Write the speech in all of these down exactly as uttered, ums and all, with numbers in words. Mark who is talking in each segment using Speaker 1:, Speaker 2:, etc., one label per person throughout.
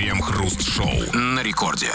Speaker 1: Крем-хруст-шоу на рекорде.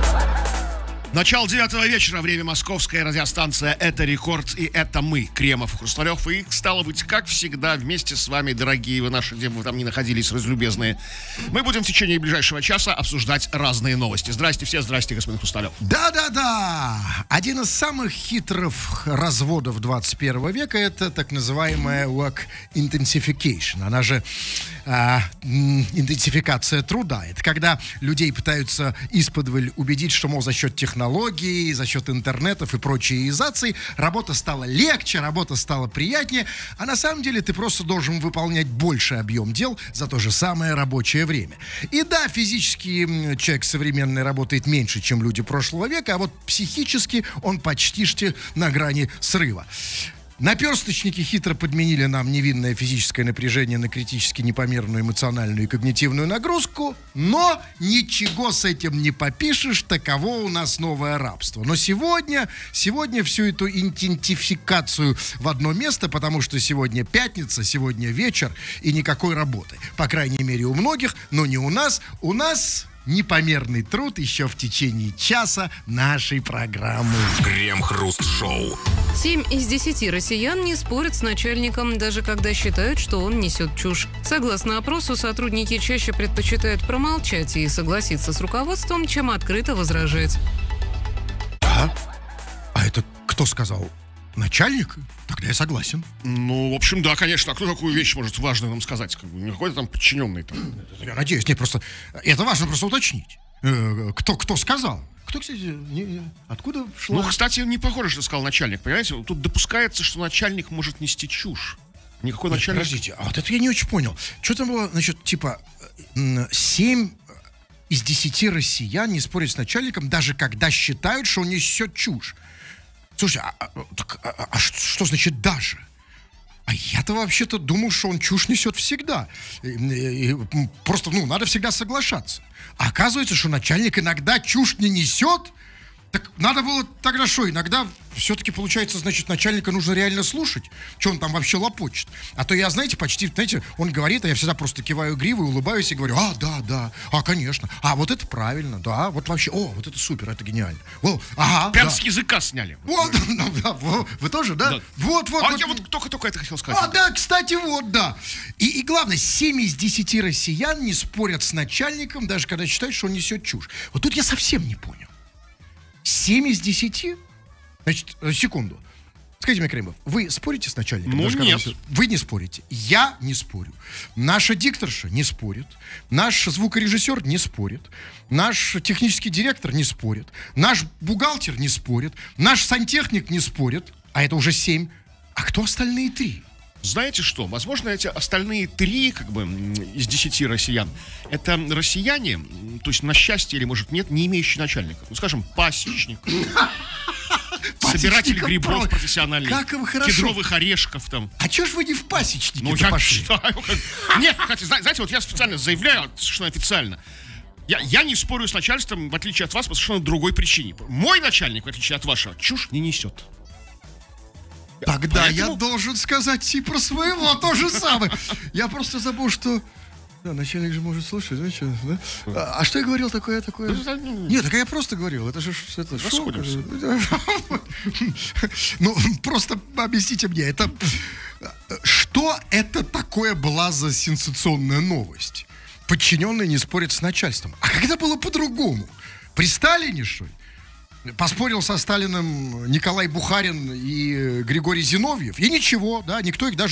Speaker 2: Начало девятого вечера, время московская радиостанция «Это Рекорд», и это мы, Кремов и Хрусталев. И, стало быть, как всегда, вместе с вами, дорогие вы наши, где бы вы там ни находились, разлюбезные, мы будем в течение ближайшего часа обсуждать разные новости. Здрасте все, здрасте, господин Хрусталев.
Speaker 3: Да-да-да! Один из самых хитрых разводов двадцать первого века — это так называемая work intensification. Она же а, интенсификация труда. Это когда людей пытаются исподволь убедить, что, мол, за счет технологий, за счет интернетов и прочей изации работа стала легче, работа стала приятнее, а на самом деле ты просто должен выполнять больший объем дел за то же самое рабочее время. И да, физически человек современный работает меньше, чем люди прошлого века, а вот психически он почти что на грани срыва. Наперсточники хитро подменили нам невинное физическое напряжение на критически непомерную эмоциональную и когнитивную нагрузку, но ничего с этим не попишешь, таково у нас новое рабство. Но сегодня, сегодня всю эту интенсификацию в одно место, потому что сегодня пятница, сегодня вечер и никакой работы. По крайней мере у многих, но не у нас. У нас непомерный труд еще в течение часа нашей программы.
Speaker 1: Крем-хруст-шоу.
Speaker 4: Семь из десяти россиян не спорят с начальником, даже когда считают, что он несет чушь. Согласно опросу, сотрудники чаще предпочитают промолчать и согласиться с руководством, чем открыто возражать.
Speaker 3: А? А это кто сказал? Начальник? Тогда я согласен.
Speaker 2: Ну, в общем, да, конечно. А кто такую вещь может важную нам сказать? Как бы, не какой-то там подчиненный там.
Speaker 3: Я надеюсь, не просто... Это важно просто уточнить. Кто, кто сказал? Кто, кстати, не, не, откуда шла?
Speaker 2: Ну, кстати, не похоже, что сказал начальник, понимаете? Тут допускается, что начальник может нести чушь. Никакой
Speaker 3: Нет,
Speaker 2: начальник...
Speaker 3: Подождите, а вот это я не очень понял. Что там было, значит, типа, семь из десяти россиян не спорят с начальником, даже когда считают, что он несет чушь. Слушай, а, так, а, а что значит «даже»? А я-то вообще-то думал, что он чушь несет всегда. И, и, и, просто, ну, надо всегда соглашаться. А оказывается, что начальник иногда чушь не несет. Так надо было тогда что, иногда все-таки получается, значит, начальника нужно реально слушать, что он там вообще лопочет. А то я, знаете, почти, знаете, он говорит, а я всегда просто киваю гривой, улыбаюсь и говорю: а, да, да, а, конечно, а, вот это правильно, да, вот вообще, о, вот это супер, это гениально. О, ага,
Speaker 2: Прям
Speaker 3: да.
Speaker 2: с языка сняли.
Speaker 3: Вот, да, да, вы, вы тоже, да?
Speaker 2: Да.
Speaker 3: Вот, вот.
Speaker 2: А
Speaker 3: вот.
Speaker 2: я вот только-только это хотел сказать.
Speaker 3: А, да, кстати, вот, да. И, и главное, семь из десяти россиян не спорят с начальником, даже когда считают, что он несет чушь. Вот тут я совсем не понял. семь из десяти? Значит, секунду. Скажите мне, Кремов, вы спорите с начальником?
Speaker 2: Ну,
Speaker 3: Даже когда
Speaker 2: нет.
Speaker 3: Вы, вы не спорите. Я не спорю. Наша дикторша не спорит. Наш звукорежиссер не спорит. Наш технический директор не спорит. Наш бухгалтер не спорит. Наш сантехник не спорит. А это уже семь. А кто остальные три?
Speaker 2: Знаете что? Возможно, эти остальные три, как бы, из десяти россиян, это россияне, то есть на счастье или, может, нет, не имеющие начальника. Ну, скажем, пасечник, собиратель грибов профессиональный,
Speaker 3: как им хорошо.
Speaker 2: кедровых орешков там.
Speaker 3: А чё ж вы не в пасечнике
Speaker 2: Ну, я
Speaker 3: пошли?
Speaker 2: считаю, как... Нет, хотя, знаете, вот я специально заявляю, совершенно официально, я, я не спорю с начальством, в отличие от вас, по совершенно другой причине. Мой начальник, в отличие от вашего, чушь не несет.
Speaker 3: Тогда
Speaker 2: Поэтому...
Speaker 3: я должен сказать и про своего то же самое. Я просто забыл, что... Да, начальник же может слушать, знаешь, да? А, а что я говорил такое, такое? Нет, так я просто говорил, это же это шоу. Ну, просто объясните мне, это... Что это такое была за сенсационная новость? Подчиненные не спорят с начальством. А когда было по-другому? При Сталине, что ли? Поспорил со Сталиным Николай Бухарин и Григорий Зиновьев, и ничего, да, никто их даже